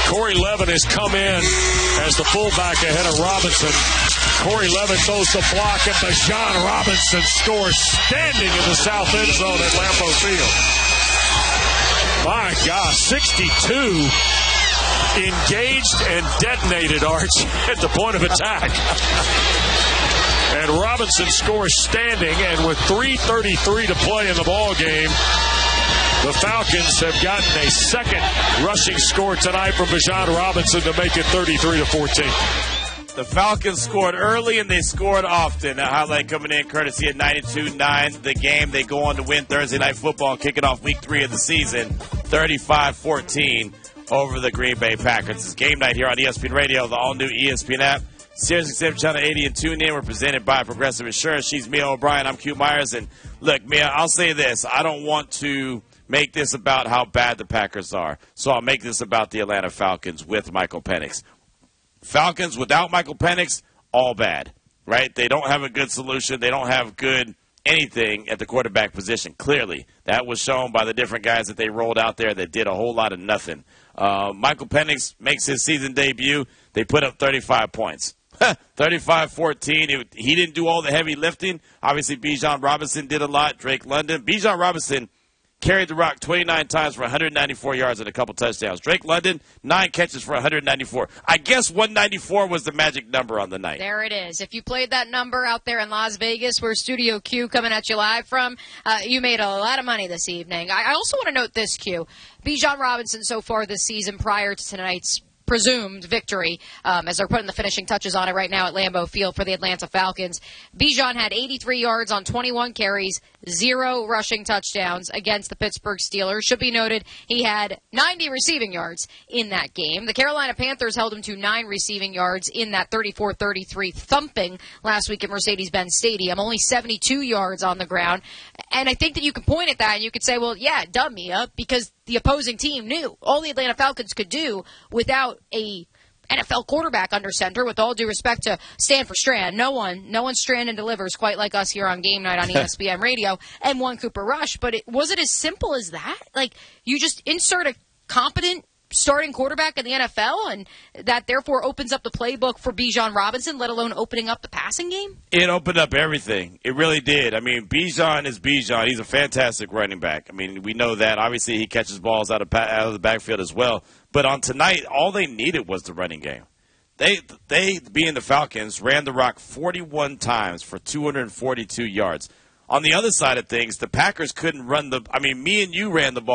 Corey Levin has come in as the fullback ahead of Robinson. Corey Levin throws the block, and Bijan Robinson scores standing in the south end zone at Lambeau Field. My gosh, 62 engaged and detonated, Arch, at the point of attack. And Robinson scores standing, and with 3:33 to play in the ball game, the Falcons have gotten a second rushing score tonight from Bijan Robinson to make it 33-14. The Falcons scored early and they scored often. A highlight coming in courtesy of 92.9 The Game. They go on to win Thursday Night Football, kicking off week 3 of the season, 35-14 over the Green Bay Packers. It's game night here on ESPN Radio, the all-new ESPN app. SiriusXM Channel 80 and tune in. We're presented by Progressive Insurance. She's Mia O'Brien. I'm Q Myers. And look, Mia, I'll say this. I don't want to make this about how bad the Packers are. So I'll make this about the Atlanta Falcons with Michael Penix. Falcons without Michael Penix, all bad, right? They don't have a good solution. They don't have good anything at the quarterback position, clearly. That was shown by the different guys that they rolled out there that did a whole lot of nothing. Michael Penix makes his season debut. They put up 35 points. 35-14. He didn't do all the heavy lifting. Obviously, Bijan Robinson did a lot. Drake London. Bijan Robinson carried the rock 29 times for 194 yards and a couple touchdowns. Drake London, 9 catches for 194. I guess 194 was the magic number on the night. There it is. If you played that number out there in Las Vegas, where Studio Q coming at you live from, you made a lot of money this evening. I also want to note this, Q. Bijan Robinson so far this season prior to tonight's presumed victory, as they're putting the finishing touches on it right now at Lambeau Field for the Atlanta Falcons. Bijan had 83 yards on 21 carries, 0 rushing touchdowns against the Pittsburgh Steelers. Should be noted, he had 90 receiving yards in that game. The Carolina Panthers held him to 9 receiving yards in that 34-33 thumping last week at Mercedes-Benz Stadium. Only 72 yards on the ground. And I think that you can point at that and you could say, well, yeah, dummy up, because the opposing team knew all the Atlanta Falcons could do without a NFL quarterback under center, with all due respect to Stanford Strand. No one Strand and delivers quite like us here on Game Night on ESPN Radio, and one Cooper Rush. But was it as simple as that? Like, you just insert a competent starting quarterback in the NFL, and that therefore opens up the playbook for Bijan Robinson, let alone opening up the passing game? It opened up everything. It really did. I mean, Bijan is Bijan. He's a fantastic running back. I mean, we know that. Obviously, he catches balls out of the backfield as well. But on tonight, all they needed was the running game. They being the Falcons, ran the rock 41 times for 242 yards. On the other side of things, the Packers couldn't run me and you ran the ball